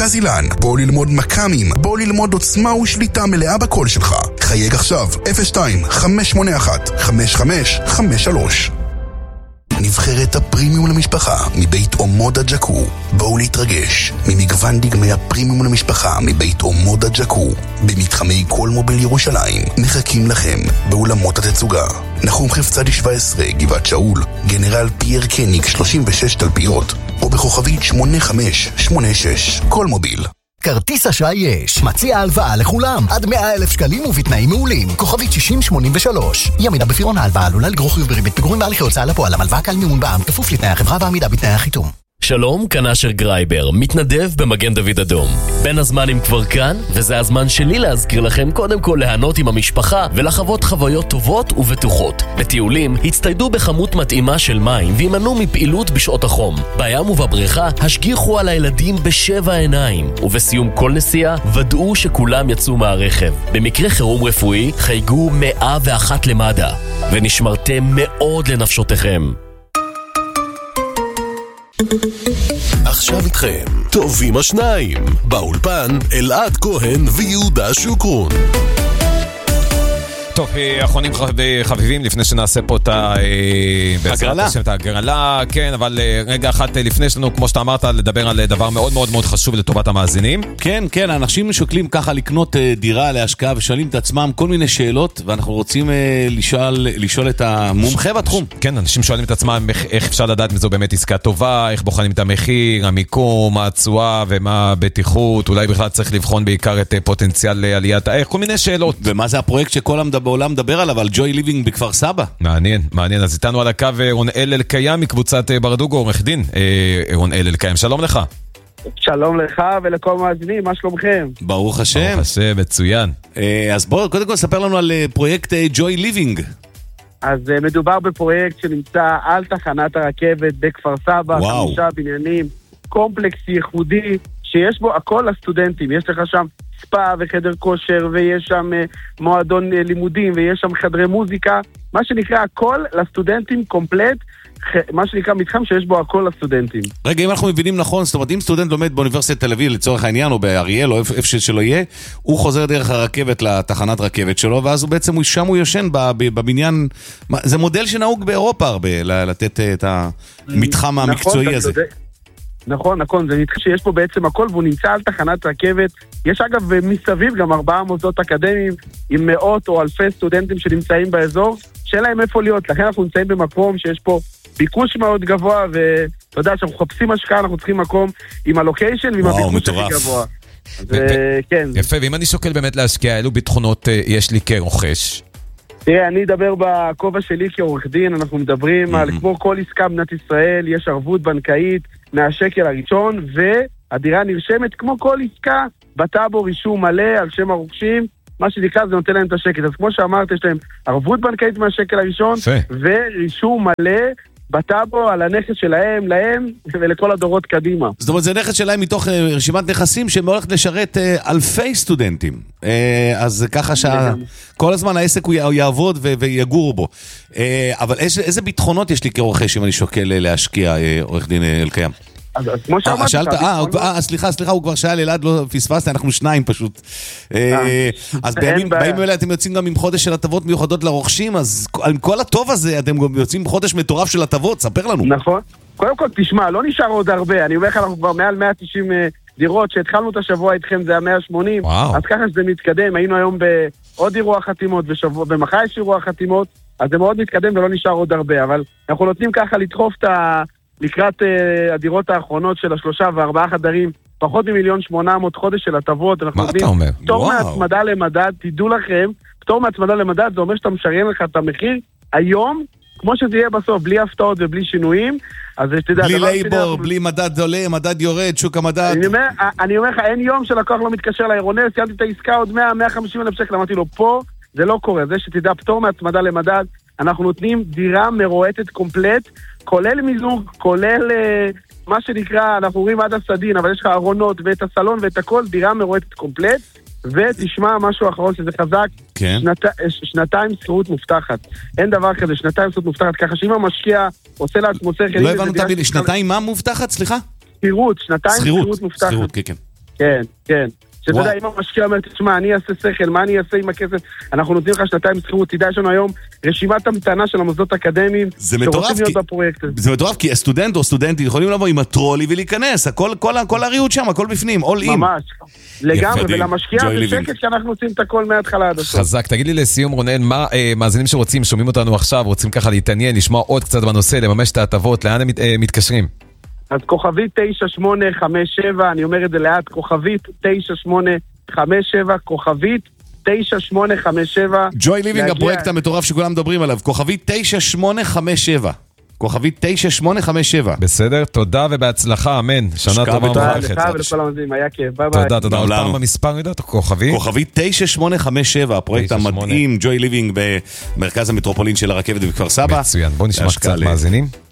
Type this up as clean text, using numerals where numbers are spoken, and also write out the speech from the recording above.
פזילן, בוא ללמוד מקאמים, בוא ללמוד עוצמה ושליטה מלאה בקול שלך. חייג עכשיו, 02-581-5553. נבחרת הפרימיום למשפחה מבית אומודה ג'קו. בואו להתרגש ממגוון דגמי הפרימיום למשפחה מבית אומודה ג'קו. במתחמי כל מוביל ירושלים מחכים לכם באולמות התצוגה. נחום חפצדי 17, גבעת שאול, גנרל פייר קניג 36 תלפיות, או בכוכבית 8586, כל מוביל. כרטיס אשראי יש, מציע הלוואה לכולם, עד 100,000 שקלים ובתנאים מעולים, כוכבית 6083. ימידה בפירעון ההלוואה עלולה לגרור חיוב בריבית פיגורים בהליכי הוצאה לפועל, המלוואה קל מימון בע"מ, כפוף לתנאי החברה ועמידה בתנאי החיתום. שלום, כאן אשר גרייבר, מתנדב במגן דוד אדום. בין הזמנים כבר כאן, וזה הזמן שלי להזכיר לכם קודם כל להנות עם המשפחה ולחוות חוויות טובות ובטוחות. בטיולים, הצטיידו בכמות מתאימה של מים וימנעו מפעילות בשעות החום. בים ובבריכה, השגיחו על הילדים בשבע עיניים, ובסיום כל נסיעה, ודאו שכולם יצאו מהרכב. במקרה חירום רפואי, חייגו 101 למד"א, ונשמרתם מאוד לנפשותיכם. עכשיו איתכם טובים השניים באולפן אלעד כהן ויהודה שוקרון. טוב, אחרונים חביבים, לפני שנעשה פה את ההגרלה, כן, אבל רגע אחת לפני שלנו, כמו שאתה אמרת, לדבר על דבר מאוד מאוד מאוד חשוב לטובת המאזינים. כן, כן, אנשים שוקלים ככה לקנות דירה להשקעה ושואלים את עצמם כל מיני שאלות, ואנחנו רוצים לשאול את המומחה בתחום. כן, אנשים שואלים את עצמם איך אפשר לדעת אם זו באמת עסקה טובה, איך בוחנים את המחיר, המיקום, התשואה ומה הבטיחות, אולי בכלל צריך לבחון בעיקר את פוטנציאל עליית הערך, כל מיני שאלות. ומה זה הפרויקט שכל בעולם מדבר עליו, על ג'וי ליבינג בכפר סבא. מעניין, מעניין. אז איתנו על הקו רונאל אלקיים מקבוצת ברדוגו, עורך דין. רונאל אלקיים, שלום לך. שלום לך ולכל מאזינים, מה שלומכם? ברוך השם. ברוך השם, מצוין. אז בואו, קודם כל ספר לנו על פרויקט ג'וי ליבינג. אז מדובר בפרויקט שנמצא על תחנת הרכבת בכפר סבא, 5 בניינים, קומפלקס ייחודי, שיש בו הכל לסטודנטים. יש לך שם ספא וחדר כושר, ויש שם מועדון לימודים, ויש שם חדרי מוזיקה, מה שנקרא הכל לסטודנטים קומפלט, מה שנקרא מתחם שיש בו הכל לסטודנטים. רגע, אם אנחנו מבינים נכון, זאת אומרת, אם סטודנט לומד באוניברסיטת תל אביב לצורך העניין, או באריאל, או איפה שלא יהיה, הוא חוזר דרך הרכבת לתחנת רכבת שלו, ואז הוא בעצם שם הוא יושן בבניין. זה מודל שנהוג באירופה הרבה, לתת את המתחם המקצועי הזה. נכון, נכון, זה נתחיל שיש פה בעצם הכל, והוא נמצא על תחנת רכבת. יש אגב מסביב גם 4 מוסדות אקדמיים עם מאות או אלפי סטודנטים שנמצאים באזור, שאין להם איפה להיות. לכן אנחנו נמצאים במקום שיש פה ביקוש מאוד גבוה, ואתה יודע שאנחנו מחפשים השקעה, אנחנו צריכים מקום עם הלוקיישן ועם הביקוש הכי גבוה. כן. יפה, ואם אני שוקל באמת להשקיע, אילו ביטחונות יש לי כרוכש? תראה, אני אדבר בכובע שלי כעורך דין, אנחנו מדברים על כמו כל עסקה במדינת ישראל, יש ערבות בנקאית מהשקל הראשון, והדירה נרשמת כמו כל עסקה, בטאבו רישום מלא על שם הרוכשים, מה שנקרא זה נותן להם את השקל. אז כמו שאמרת, יש להם ערבות בנקאית מהשקל הראשון, ורישום מלא בטאבו על הנכס שלהם, להם ולכל הדורות קדימה. זאת אומרת, זה נכס שלהם מתוך רשימת נכסים שהולכת לשרת אלפי סטודנטים. אז ככה שכל הזמן העסק הוא יעבוד ויגור בו. אבל איזה ביטחונות יש לי כרוכש אם אני שוקל להשקיע, עורך דין אלקיים? אז כמו שאמרת... סליחה, הוא כבר שאל אלעד, לא פספסת, אנחנו 2 פשוט. אז בימים אלה אתם יוצאים גם עם חודש של הטבות מיוחדות לרוכשים, אז עם כל הטוב הזה אתם גם יוצאים חודש מטורף של הטבות, ספר לנו. נכון. קודם כל תשמע, לא נשאר עוד הרבה, אני אומר לך, אנחנו כבר מעל 190 דירות, שהתחלנו את השבוע איתכם זה היה 180, אז ככה שזה מתקדם, היינו היום בעוד אירוע חתימות, ומחר יש אירוע חתימות, אז זה מאוד מתקדם ולא נשאר עוד הרבה, אבל אנחנו נותנים ככה לדחוף את לקראת הדירות האחרונות של 3 ו4 חדרים, פחות מ1,800,000 חודש של הטבות. מה אתה אומר? פטור מהצמדה למדד, תדעו לכם, פטור מהצמדה למדד, זה אומר שאתה משריין לך את המחיר היום, כמו שזה יהיה בסוף, בלי הפתעות ובלי שינויים, אז תדע... בלי לייבור, בלי מדד עולה, מדד יורד, שוק המדד. אני אומר לך, אין יום שלקוח לא מתקשר לעירונר, סיימתי את העסקה עוד 100-150,000 שקל, אמרתי לו, פה זה לא קורה, זה שתדע פטור מהצמדה למדד, אנחנו נותנים דירה מרועטת קומפלט, כולל מיזוג, כולל מה שנקרא, אנחנו רואים עד הסדין, אבל יש לך ארונות ואת הסלון ואת הכל, דירה מרועטת קומפלט, ותשמע משהו אחרון שזה חזק, כן. 2 שכירות מובטחת. אין דבר כזה, 2 שכירות מובטחת, ככה שאם המשקיע עושה לעצמו שכל... לא הבנו תמיד, 2 מה מובטחת, סליחה? שכירות, 2 שכירות מובטחת. שכירות, כן. כן, כן. שאתה יודע, אם המשקיע אומר, תשמע, אני אעשה שכל, מה אני אעשה עם הכסף? אנחנו נותנים לך 2 שכירות, תדע, יש לנו היום רשימת המתנה של המוסדות האקדמיים, שרוצים להיות בפרויקט הזה. זה מטורף, כי הסטודנט או סטודנטית יכולים לבוא עם הטרולי ולהיכנס, כל הריהוט שם, הכל בפנים, all in. ממש, לגמרי, ולמשקיע בשקט, כי אנחנו עושים את הכל מההתחלה עד הסוף. חזק, תגיד לי לסיום רונן, מה מאזינים שרוצים, שומעים אותנו עכשיו, רוצים ככה להתעניין, לשמוע עוד קצת בנושא, לממש את ההטבות, לאן הם מתקשרים? אז כוכבית 9857, אני אומר את זה לאט, כוכבית 9857, כוכבית 9857. ג'וי ליבינג, הפרויקט המטורף שכולם מדברים עליו, כוכבית 9857. כוכבית 9857. בסדר, תודה ובהצלחה, אמן. שנה טובה ומברכת. לך ולכל המאזינים, היה כיף, ביי ביי. תודה, עוד פעם המספר, יודעת, כוכבית? כוכבית 9857, הפרויקט המדהים, ג'וי ליבינג במרכז המטרופולין של הרכבת בכפר סבא. מצוין, בוא נשמע קצת מאזינים.